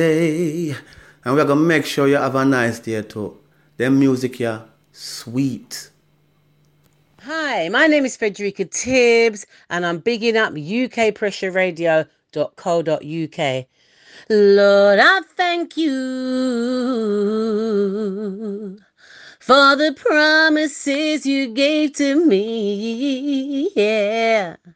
day. And we're gonna make sure you have a nice day too. Them music here, sweet. Hi, my name is Frederica Tibbs, and I'm bigging up ukpressureradio.co.uk. Lord, I thank you for the promises you gave to me. Yeah.